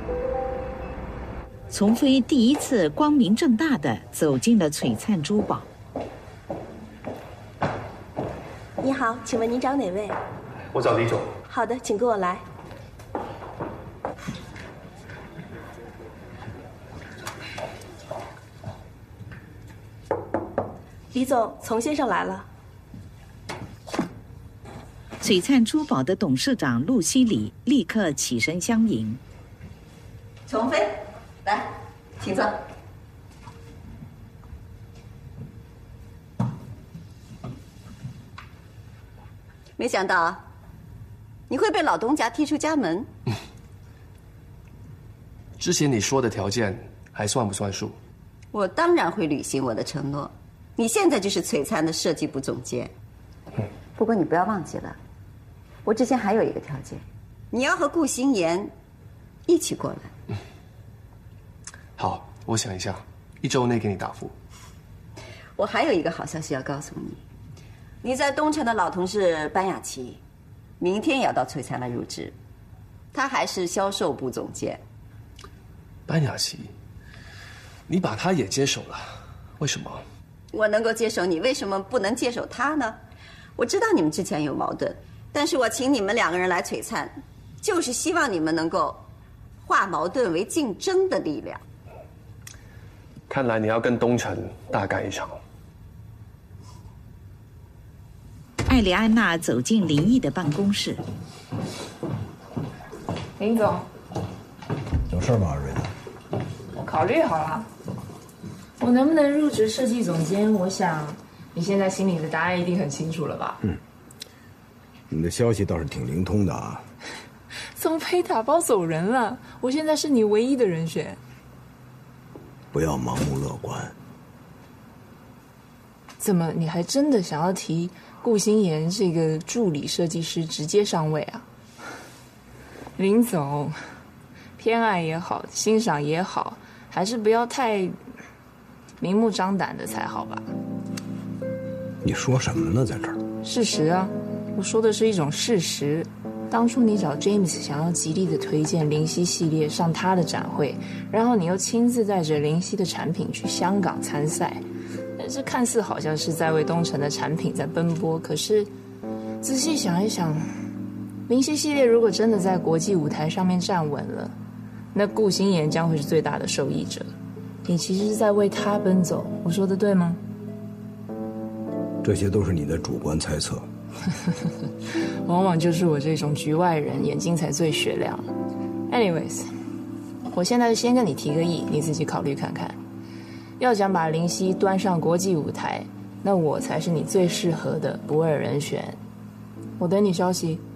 丛飞第一次光明正大地走进了璀璨珠宝。 你好，请问您找哪位？ 我找李总。 好的，请跟我来。李总，丛先生来了。 璀璨珠宝的董事长陆希礼立刻起身相迎。 丛飞，来，请坐。没想到你会被老东家踢出家门。 之前你说的条件还算不算数？ 我当然会履行我的承诺。你现在就是璀璨的设计部总监。不过你不要忘记了，我之前还有一个条件，你要和顾新言一起过来。 好，我想一下，1周内给你答复。 我还有一个好消息要告诉你，你在东城的老同事班雅琪，明天也要到璀璨来入职，他还是销售部总监。 班雅琪，你把他也接手了，为什么？ 我能够接手你，为什么不能接手他呢？我知道你们之前有矛盾，但是我请你们2个人来璀璨，就是希望你们能够化矛盾为竞争的力量。 看来你要跟东城大干一场。 艾莉安娜走进林毅的办公室。 林总， 有事吗，瑞娜？ 我考虑好了，我能不能入职设计总监？我想你现在心里的答案一定很清楚了吧？ 你的消息倒是挺灵通的啊。 宗飞打包走人了，我现在是你唯一的人选。 不要盲目乐观。 怎么，你还真的想要提顾新言这个助理设计师直接上位啊？林总，偏爱也好，欣赏也好，还是不要太明目张胆的才好吧？ 你说什么呢，在这儿？ 事实啊，我说的是一种事实。当初你找 James 想要极力的推荐灵犀系列上他的展会，然后你又亲自带着灵犀的产品去香港参赛，这看似好像是在为东城的产品在奔波，可是仔细想一想，灵犀系列如果真的在国际舞台上面站稳了，那顾新言将会是最大的受益者。你其实是在为他奔走，我说的对吗？ 这些都是你的主观猜测。 往往就是我这种局外人眼睛才最雪亮。Anyways， 我现在先跟你提个议，你自己考虑看看。要想把灵犀端上国际舞台，那我才是你最适合的不二人选。我等你消息。